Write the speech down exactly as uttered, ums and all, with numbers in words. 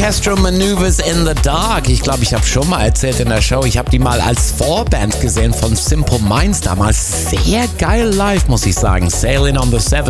Orchestral Maneuvers in the Dark. Ich glaube, ich habe schon mal erzählt in der Show, ich habe die mal als Vorband gesehen von Simple Minds damals. Sehr geil live, muss ich sagen. Sailing on the Seven.